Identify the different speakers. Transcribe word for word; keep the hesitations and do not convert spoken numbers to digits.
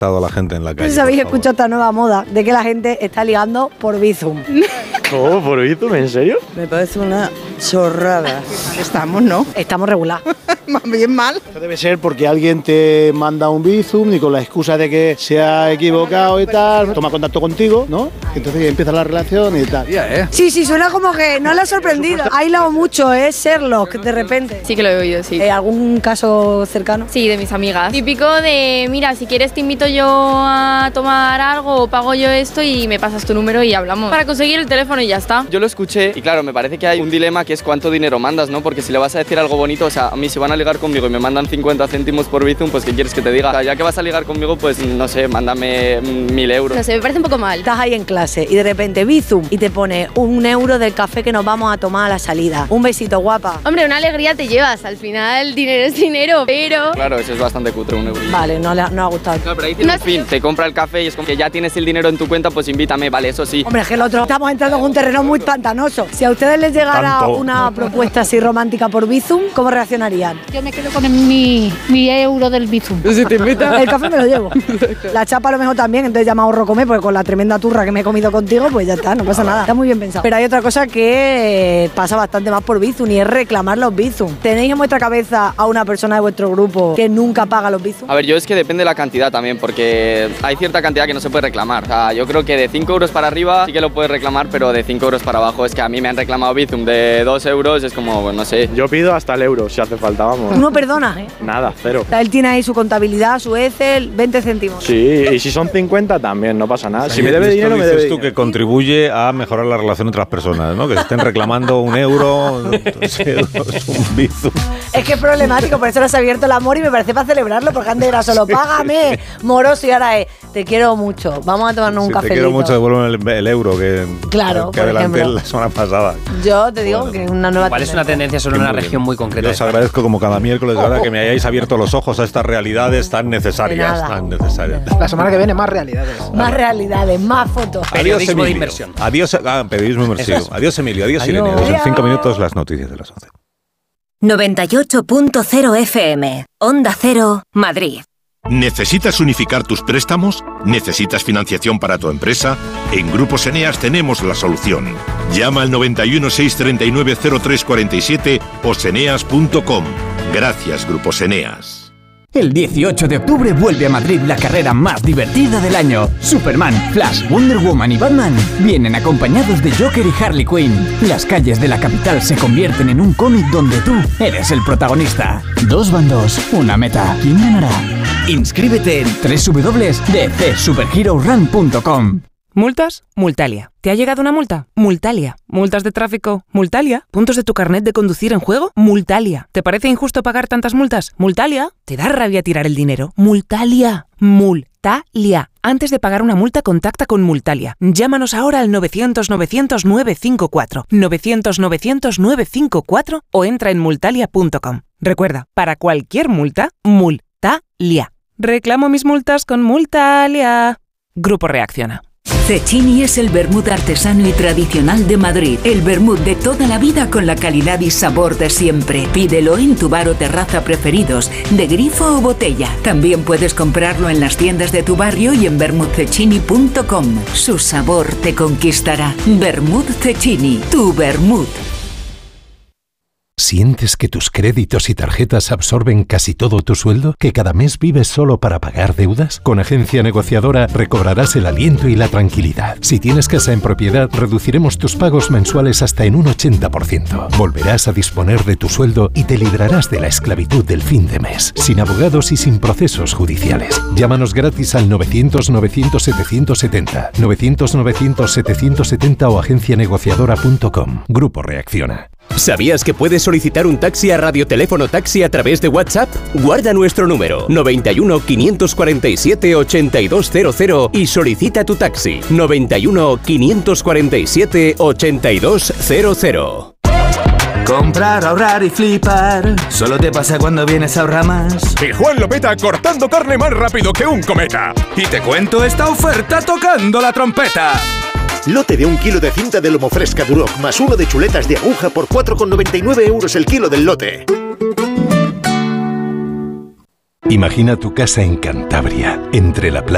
Speaker 1: a la gente en la calle.
Speaker 2: No sé si habéis escuchado esta nueva moda de que la gente está ligando por Bizum.
Speaker 3: ¿Cómo? ¿Por Bizum? ¿En serio?
Speaker 4: Me parece una chorrada. Estamos, ¿no?
Speaker 2: Estamos regular.
Speaker 4: Más bien mal.
Speaker 5: Esto debe ser porque alguien te manda un Bizum y con la excusa de que se ha equivocado y tal, toma contacto contigo, ¿no? Entonces empieza la relación y tal.
Speaker 2: Sí, sí, suena como que no le ha sorprendido. Ha hilado mucho, ¿eh? Sherlock, de repente.
Speaker 6: Sí que lo he oído, sí.
Speaker 2: Eh, ¿Algún caso cercano?
Speaker 6: Sí, de mis amigas. Típico de, mira, si quieres te invito yo a tomar algo o pago yo esto y me pasas tu número y hablamos. Para conseguir el teléfono y ya está.
Speaker 7: Yo lo escuché y claro, me parece que hay un dilema que es cuánto dinero mandas, ¿no? Porque si le vas a decir algo bonito, o sea, a mí si van a ligar conmigo y me mandan cincuenta céntimos por Bizum, pues ¿qué quieres que te diga? O sea, ya que vas a ligar conmigo, pues no sé, mándame mil euros.
Speaker 6: No sé, me parece un poco mal.
Speaker 2: Estás ahí en clase y de repente Bizum y te pone un euro del café que nos vamos a tomar a la salida. Un besito, guapa.
Speaker 6: Hombre, una alegría te llevas. Al final, dinero es dinero, pero...
Speaker 7: Claro, eso es bastante cutre, un euro.
Speaker 2: Vale, no le ha, no ha gustado.
Speaker 7: Claro, pero ahí tiene
Speaker 6: No
Speaker 7: un fin. Te compra el café y es como que ya tienes el dinero en tu cuenta, pues invítame, vale, eso sí.
Speaker 2: Hombre, es que el otro, estamos entrando en un terreno muy pantanoso. Si a ustedes les llegara
Speaker 1: Tanto.
Speaker 2: una propuesta así romántica por Bizum, ¿cómo reaccionarían?
Speaker 8: Yo me quedo con el, mi, mi euro del Bizum.
Speaker 7: Si te invita.
Speaker 2: El café me lo llevo. La chapa a lo mejor también, entonces ya me ahorro comer, porque con la tremenda turra que me he comido contigo, pues ya está, no pasa nada. Está muy bien pensado. Pero hay otra cosa que pasa bastante más por Bizum y es reclamar los Bizum. ¿Tenéis en vuestra cabeza a una persona de vuestro grupo que nunca paga los Bizum?
Speaker 7: A ver, yo es que depende de la cantidad también, porque hay cierta cantidad que no se puede reclamar. O sea, yo creo que de cinco euros para arriba sí que lo puedes reclamar, pero de cinco euros para abajo es que a mí me han reclamado Bizum de dos euros, es como, pues, no sé.
Speaker 3: Yo pido hasta el euro, si hace falta, vamos.
Speaker 2: Tú no perdonas, ¿eh?
Speaker 3: Nada, cero.
Speaker 2: O sea, él tiene ahí su contabilidad, su Excel, veinte céntimos.
Speaker 3: Sí, y si son cincuenta tamén, no pasa nada. Si me debe
Speaker 1: Esto
Speaker 3: dinero, me
Speaker 1: dices
Speaker 3: debe
Speaker 1: tú
Speaker 3: dinero.
Speaker 1: que contribuye a mejorar la relación entre las personas, ¿no? Que se estén reclamando un euro, dos euros, un Bizum.
Speaker 2: Es que es problemático, por eso les ha abierto el amor y me parece para celebrarlo, porque antes era solo págame, moroso, y ahora es te quiero mucho, vamos a tomarnos un
Speaker 1: Si
Speaker 2: café.
Speaker 1: te quiero mucho, devuélveme el, el euro que,
Speaker 2: Claro,
Speaker 1: que
Speaker 2: por
Speaker 1: adelanté
Speaker 2: ejemplo.
Speaker 1: la semana pasada.
Speaker 2: Yo te digo bueno, que es una nueva
Speaker 9: Igual es una tendencia solo en una región muy concreta.
Speaker 1: Yo os agradezco como cada miércoles, de verdad, que me hayáis abierto los ojos a estas realidades tan necesarias, tan necesarias.
Speaker 10: La semana que viene más realidades.
Speaker 2: Más realidades, más fotos.
Speaker 9: Periodismo de inmersión.
Speaker 1: Adiós, ah, periodismo inmersivo. Adiós, Emilio. Adiós, Irene. Adiós. En cinco minutos las noticias de las once.
Speaker 11: noventa y ocho punto cero F M. Onda Cero, Madrid.
Speaker 12: ¿Necesitas unificar tus préstamos? ¿Necesitas financiación para tu empresa? En Grupos Eneas tenemos la solución. Llama al noventa y uno, seiscientos treinta y nueve, cero tres cuarenta y siete o seneas punto com. Gracias, Grupos Eneas.
Speaker 13: El dieciocho de octubre vuelve a Madrid la carrera más divertida del año. Superman, Flash, Wonder Woman y Batman vienen acompañados de Joker y Harley Quinn. Las calles de la capital se convierten en un cómic donde tú eres el protagonista. Dos bandos, una meta. ¿Quién ganará? Inscríbete en doble u doble u doble u punto d c superhero run punto com.
Speaker 14: ¿Multas? Multalia. ¿Te ha llegado una multa? Multalia. ¿Multas de tráfico? Multalia. ¿Puntos de tu carnet de conducir en juego? Multalia. ¿Te parece injusto pagar tantas multas? Multalia. ¿Te da rabia tirar el dinero? Multalia. Multalia. Antes de pagar una multa, contacta con Multalia. Llámanos ahora al novecientos, novecientos, nueve cinco cuatro, novecientos, novecientos, nueve cinco cuatro o entra en multalia punto com. Recuerda, para cualquier multa, Multalia. Reclamo mis multas con Multalia. Grupo Reacciona.
Speaker 15: Cecchini es el vermut artesano y tradicional de Madrid. El vermut de toda la vida con la calidad y sabor de siempre. Pídelo en tu bar o terraza preferidos, de grifo o botella. También puedes comprarlo en las tiendas de tu barrio y en vermut cecchini punto com. Su sabor te conquistará. Vermut Cecchini, tu vermut.
Speaker 16: ¿Sientes que tus créditos y tarjetas absorben casi todo tu sueldo? ¿Que cada mes vives solo para pagar deudas? Con Agencia Negociadora recobrarás el aliento y la tranquilidad. Si tienes casa en propiedad, reduciremos tus pagos mensuales hasta en un ochenta por ciento. Volverás a disponer de tu sueldo y te librarás de la esclavitud del fin de mes, sin abogados y sin procesos judiciales. Llámanos gratis al novecientos, novecientos, setecientos setenta, novecientos, novecientos, setecientos setenta o agencia negociadora punto com. Grupo Reacciona.
Speaker 17: ¿Sabías que puedes solicitar un taxi a Radioteléfono Taxi a través de WhatsApp? Guarda nuestro número noventa y uno, quinientos cuarenta y siete, ochenta y dos cero cero y solicita tu taxi noventa y uno, quinientos cuarenta y siete, ochenta y dos cero cero.
Speaker 18: Comprar, ahorrar y flipar solo te pasa cuando vienes a ahorrar más.
Speaker 19: Y Juan lo peta cortando carne más rápido que un cometa.
Speaker 18: Y te cuento esta oferta tocando la trompeta.
Speaker 20: Lote de un kilo de cinta de lomo fresca Duroc más uno de chuletas de aguja por cuatro con noventa y nueve euros el kilo del lote.
Speaker 16: Imagina tu casa en Cantabria, entre la playa